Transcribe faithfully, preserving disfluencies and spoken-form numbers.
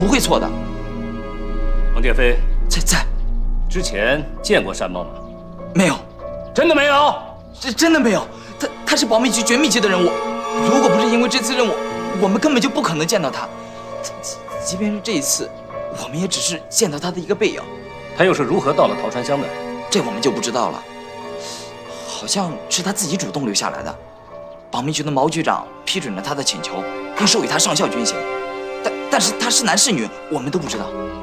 不会错的。 王建飞在在， 之前见过山猫吗？ 没有， 真的没有？ 这真的没有。他他是保密局绝密级的人物，如果不是因为这次任务，我们根本就不可能见到他。即即便是这一次，我们也只是见到他的一个背影。 他又是如何到了桃川乡的？ 这我们就不知道了。好像是他自己主动留下来的。保密局的毛局长批准了他的请求，并授予他上校军衔。但但是他是男是女，我们都不知道。